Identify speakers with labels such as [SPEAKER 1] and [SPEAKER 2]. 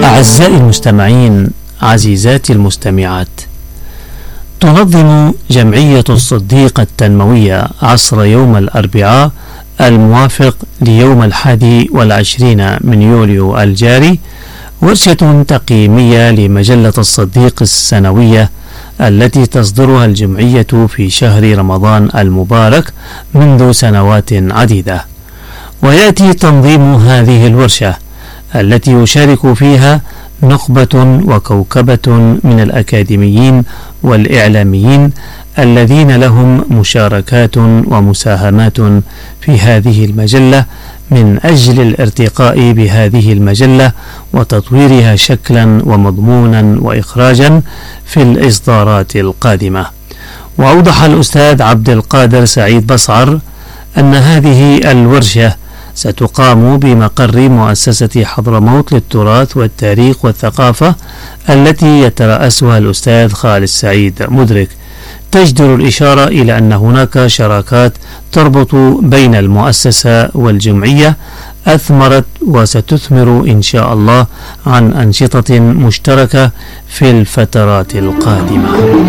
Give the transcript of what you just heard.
[SPEAKER 1] أعزائي المستمعين، عزيزاتي المستمعات، تنظم جمعية الصديق التنموية عصر يوم الأربعاء الموافق ليوم 21 من يوليو الجاري ورشة تقييمية لمجلة الصديق السنوية التي تصدرها الجمعية في شهر رمضان المبارك منذ سنوات عديدة. ويأتي تنظيم هذه الورشة التي يشارك فيها نخبة وكوكبة من الأكاديميين والإعلاميين الذين لهم مشاركات ومساهمات في هذه المجلة من أجل الارتقاء بهذه المجلة وتطويرها شكلا ومضمونا وإخراجا في الإصدارات القادمة. وأوضح الأستاذ عبد القادر سعيد بصعر أن هذه الورشة ستقام بمقر مؤسسة حضرموت للتراث والتاريخ والثقافة التي يترأسها الأستاذ خالد سعيد مدرك. تجدر الإشارة إلى أن هناك شراكات تربط بين المؤسسة والجمعية أثمرت وستثمر إن شاء الله عن أنشطة مشتركة في الفترات القادمة.